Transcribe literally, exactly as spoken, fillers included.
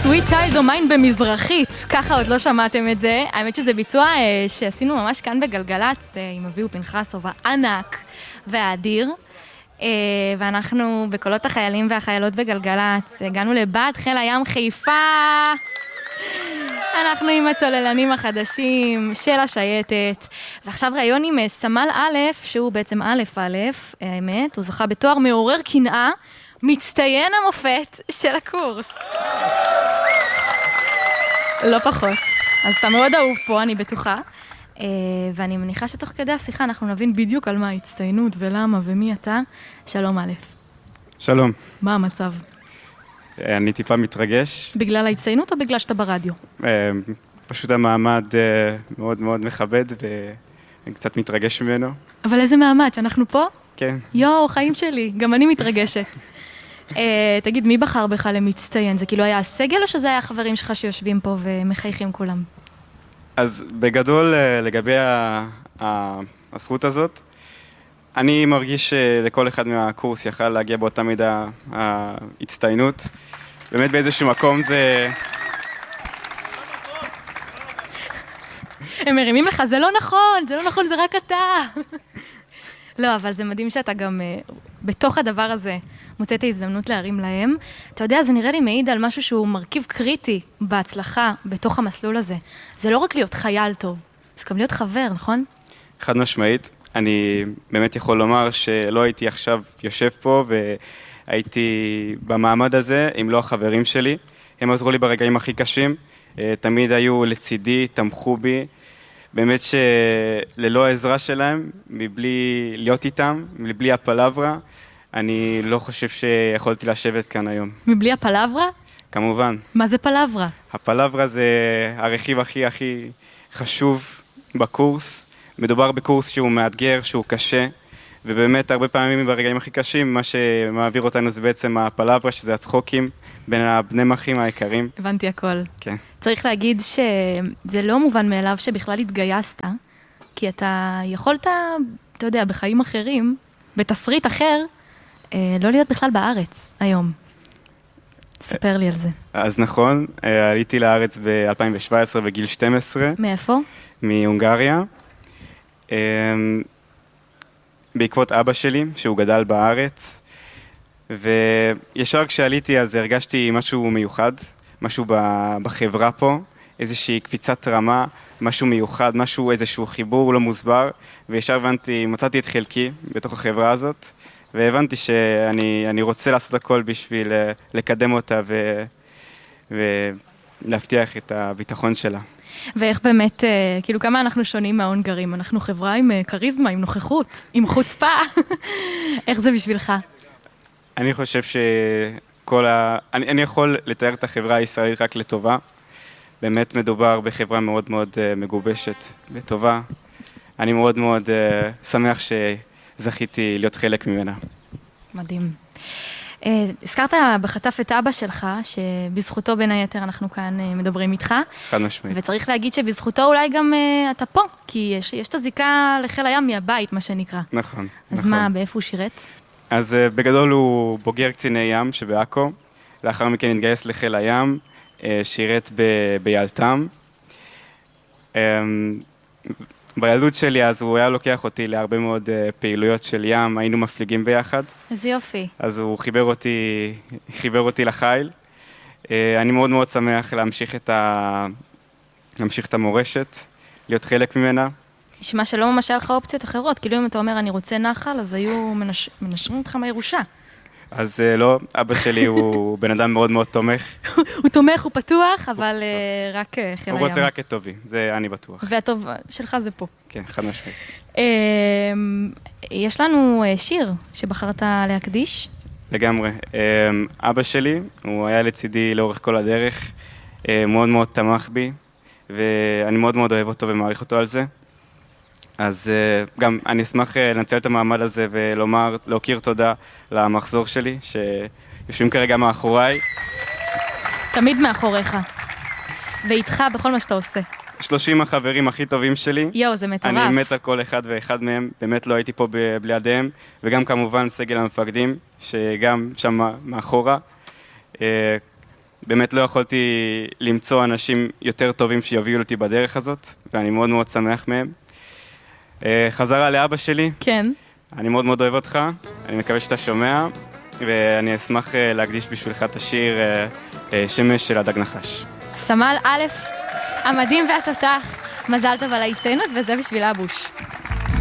Sweet Child O' Mine במזרחית, ככה עוד לא שמעתם את זה. האמת שזה ביצוע אה, שעשינו ממש כאן בגלגלץ, אה, עם אביהו פנחסוב הענק והאדיר. אה, ואנחנו בקולות החיילים והחיילות בגלגלץ, הגענו לבה"ד חיל הים חיפה. אנחנו עם הצוללנים החדשים של השייטת. ועכשיו ראיון עם סמל א', שהוא בעצם א' א', האמת, הוא זכה בתואר מעורר קנאה, מצטיין המופת של הקורס. לא פחות. אז אתה מאוד אהוב פה, אני בטוחה. ואני מניחה שתוך כדי השיחה אנחנו נבין בדיוק על מה ההצטיינות ולמה ומי אתה. שלום א'. שלום. מה המצב? אני טיפה מתרגש. בגלל ההצטיינות או בגלל שאתה ברדיו? פשוט המעמד מאוד מאוד מכבד ואני קצת מתרגש ממנו. אבל איזה מעמד, שאנחנו פה? כן. יו, חיים שלי, גם אני מתרגשת. תגיד, מי בחר בך למצטיין? זה כאילו היה הסגל או שזה היה החברים שלך שיושבים פה ומחייכים כולם? אז בגדול לגבי הזכות הזאת, אני מרגיש שלכל אחד מהקורס יכל להגיע באותה מידה ההצטיינות. באמת באיזשהו מקום זה... הם מרימים לך, זה לא נכון, זה לא נכון, זה רק אתה. לא, אבל זה מדהים שאתה גם בתוך הדבר הזה מוצא את ההזדמנות להרים להם. אתה יודע, זה נראה לי מעיד על משהו שהוא מרכיב קריטי בהצלחה בתוך המסלול הזה. זה לא רק להיות חייל טוב, זה גם להיות חבר, נכון? חד משמעית. אני באמת יכול לומר שלא הייתי עכשיו יושב פה והייתי במעמד הזה, אם לא החברים שלי. הם עזרו לי ברגעים הכי קשים, תמיד היו לצידי, תמכו בי. באמת שללא העזרה שלהם, מבלי להיות איתם, מבלי הפלברה, אני לא חושב שיכולתי לשבת כאן היום. מבלי הפלברה? כמובן. מה זה פלברה? הפלברה זה הרכיב הכי הכי חשוב בקורס. מדובר בקורס שהוא מאתגר, שהוא קשה, ובאמת הרבה פעמים ברגעים הכי קשים, מה שמעביר אותנו זה בעצם הפלברה, שזה הצחוקים בין הבני מחים היקרים. הבנתי הכל. כן. צריך להגיד שזה לא מובן מאליו שבכלל התגייסת, כי אתה יכולת, אתה יודע, בחיים אחרים, בתסריט אחר, לא להיות בכלל בארץ היום. ספר לי על זה. אז נכון, עליתי לארץ ב-אלפיים שבע עשרה בגיל שתים עשרה. מאיפה? מהונגריה. בעקבות אבא שלי, שהוא גדל בארץ, וישר כשעליתי אז הרגשתי משהו מיוחד, משהו בחברה פה, איזושהי קפיצת רמה, משהו מיוחד, משהו, איזשהו חיבור לא מוסבר, וישר הבנתי, מצאתי את חלקי בתוך החברה הזאת, והבנתי שאני אני רוצה לעשות הכל בשביל לקדם אותה ו, ולהבטיח את הביטחון שלה. ואיך באמת, כאילו כמה אנחנו שונים מההונגרים? אנחנו חברה עם קריזמה, עם נוכחות, עם חוצפה. איך זה בשבילך? אני חושב שכל ה... אני, אני יכול לתאר את החברה הישראלית רק לטובה. באמת מדובר בחברה מאוד מאוד מגובשת לטובה. אני מאוד מאוד שמח שזכיתי להיות חלק ממנה. מדהים. הזכרת בחטף את אבא שלך, שבזכותו בין היתר אנחנו כאן מדברים איתך. חד משמעית. וצריך להגיד שבזכותו אולי גם אתה פה, כי יש, יש את הזיקה לחיל הים מהבית, מה שנקרא. נכון, אז נכון. מה, באיפה הוא שירת? אז בגדול הוא בוגר קציני ים שבעכו. לאחר מכן התגייס לחיל הים, שירת ב- ביאלתם. בילדות שלי אז הוא היה לוקח אותי להרבה מאוד פעילויות של ים, היינו מפליגים ביחד. איזה יופי. אז הוא חיבר אותי, חיבר אותי לחיל. אני מאוד מאוד שמח להמשיך את ה... להמשיך את המורשת, להיות חלק ממנה. נשמע שלא ממש היה לך אופציות אחרות, כאילו אם אתה אומר אני רוצה נחל, אז היו מנש... מנשרים אותך מהירושה. אז לא, אבא שלי הוא בן אדם מאוד מאוד תומך. הוא תומך, הוא פתוח, אבל רק חיל הים. הוא רוצה רק את טובי, זה אני בטוח. והטוב שלך זה פה. כן, חד משמעית. יש לנו שיר שבחרת להקדיש. לגמרי. אבא שלי, הוא היה לצידי לאורך כל הדרך, מאוד מאוד תמך בי, ואני מאוד מאוד אוהב אותו ומעריך אותו על זה. אז גם אני אשמח לנצל את המעמד הזה ולומר, להוקיר תודה למחזור שלי, שיושבים כרגע מאחוריי. תמיד מאחוריך, ואיתך בכל מה שאתה עושה. שלושים החברים הכי טובים שלי. יו, זה מטורף. אני מת על כל אחד ואחד מהם, באמת לא הייתי פה בלעדיהם, וגם כמובן סגל המפקדים, שגם שם מאחורה. באמת לא יכולתי למצוא אנשים יותר טובים שיובילו אותי בדרך הזאת, ואני מאוד מאוד שמח מהם. חזרה לאבא שלי. כן. אני מאוד מאוד אוהב אותך, אני מקווה שאתה שומע, ואני אשמח להקדיש בשבילך את השיר שמש של הדג נחש. סמל א', המדהים והתותח, מזל טוב על ההצטיינות, וזה בשביל אבוש.